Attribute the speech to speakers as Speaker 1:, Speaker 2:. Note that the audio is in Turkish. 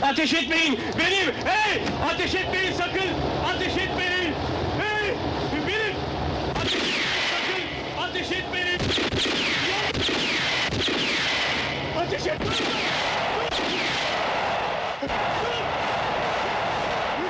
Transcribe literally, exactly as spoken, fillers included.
Speaker 1: Ateş etmeyin! Benim! Hey! Ateş etmeyin sakın! Ateş etmeyin! Hey! Benim! Ateş etmeyin sakın! Ateş etmeyin! Ateş etmeyin!